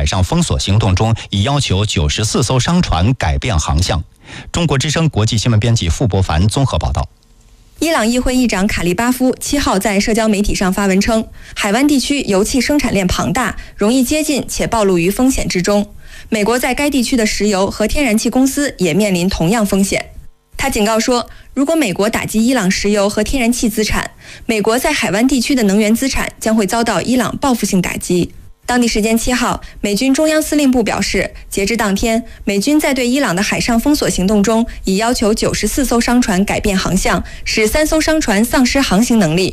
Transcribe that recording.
海上封锁行动中，已要求94艘商船改变航向。中国之声国际新闻编辑傅伯凡综合报道。 伊朗议会议长卡利巴夫7号在社交媒体上发文称，海湾地区油气生产链庞大，容易接近且暴露于风险之中。美国在该地区的石油和天然气公司也面临同样风险。他警告说，如果美国打击伊朗石油和天然气资产，美国在海湾地区的能源资产将会遭到伊朗报复性打击。当地时间7号，美军中央司令部表示，截至当天，美军在对伊朗的海上封锁行动中，已要求94艘商船改变航向，使3艘商船丧失航行能力。